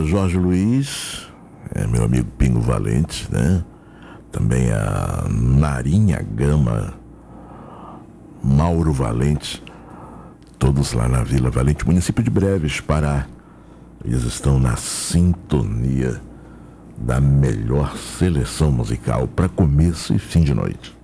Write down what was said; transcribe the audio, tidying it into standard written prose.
Jorge Luiz, meu amigo Pingo Valente, né? Também a Narinha Gama, Mauro Valente, todos lá na Vila Valente, município de Breves, Pará. Eles estão na sintonia da melhor seleção musical para começo e fim de noite.